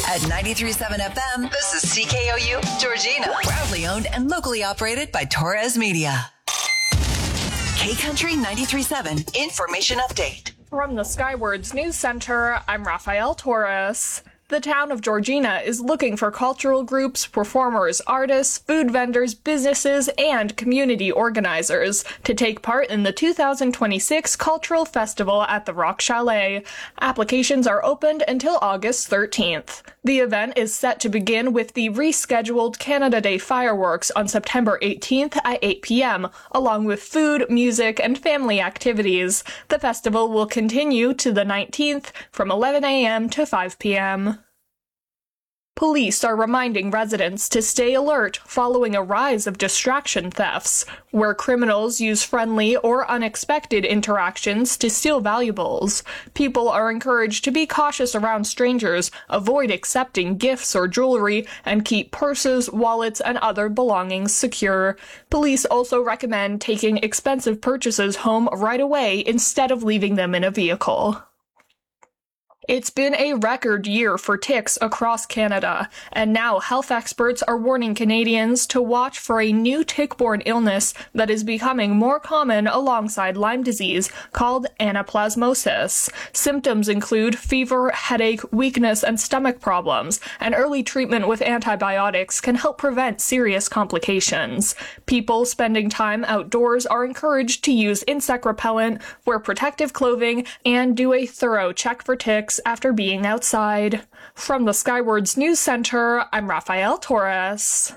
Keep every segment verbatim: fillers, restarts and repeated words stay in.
At ninety-three point seven F M, this is C K O U, Georgina. Proudly owned and locally operated by Torres Media. K-Country ninety-three point seven Information Update. From the Skywards News Center, I'm Rafael Torres. The town of Georgina is looking for cultural groups, performers, artists, food vendors, businesses, and community organizers to take part in the two thousand twenty-six Cultural Festival at the Rock Chalet. Applications are opened until August thirteenth. The event is set to begin with the rescheduled Canada Day fireworks on September eighteenth at eight p.m., along with food, music, and family activities. The festival will continue to the nineteenth from eleven a.m. to five p.m. Police are reminding residents to stay alert following a rise of distraction thefts, where criminals use friendly or unexpected interactions to steal valuables. People are encouraged to be cautious around strangers, avoid accepting gifts or jewelry, and keep purses, wallets, and other belongings secure. Police also recommend taking expensive purchases home right away instead of leaving them in a vehicle. It's been a record year for ticks across Canada, and now health experts are warning Canadians to watch for a new tick-borne illness that is becoming more common alongside Lyme disease, called anaplasmosis. Symptoms include fever, headache, weakness, and stomach problems, and early treatment with antibiotics can help prevent serious complications. People spending time outdoors are encouraged to use insect repellent, wear protective clothing, and do a thorough check for ticks after being outside. From the Skywards News Center, I'm Rafael Torres.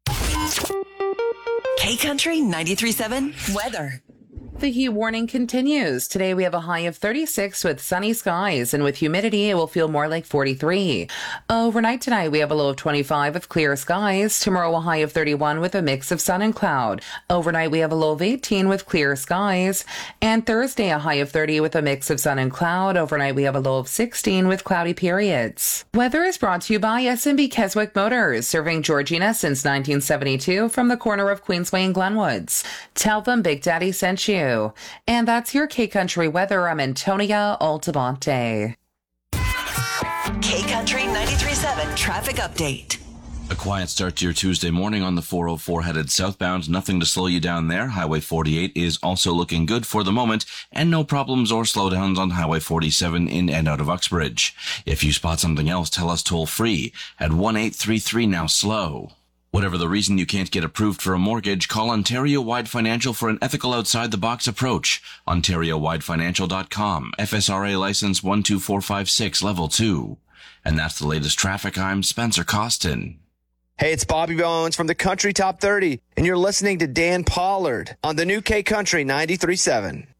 K-Country ninety-three point seven Weather. The heat warning continues. Today we have a high of thirty-six with sunny skies, and with humidity it will feel more like forty-three. Overnight tonight we have a low of twenty-five with clear skies. Tomorrow a high of thirty-one with a mix of sun and cloud. Overnight we have a low of eighteen with clear skies. And Thursday a high of thirty with a mix of sun and cloud. Overnight we have a low of sixteen with cloudy periods. Weather is brought to you by S and B Keswick Motors, serving Georgina since nineteen seventy-two from the corner of Queensway and Glenwoods. Tell them Big Daddy sent you. And that's your K-Country weather. I'm Antonia Altamonte. K-Country ninety-three point seven Traffic Update. A quiet start to your Tuesday morning on the four oh four headed southbound. Nothing to slow you down there. Highway forty-eight is also looking good for the moment, and no problems or slowdowns on Highway forty-seven in and out of Uxbridge. If you spot something else, tell us toll free at one eight three three now slow. Whatever the reason you can't get approved for a mortgage, call Ontario Wide Financial for an ethical outside-the-box approach. Ontario Wide Financial dot com, F S R A license one two four five six, level two. And that's the latest traffic. I'm Spencer Costin. Hey, it's Bobby Bones from the Country Top thirty, and you're listening to Dan Pollard on the new K-Country ninety-three point seven.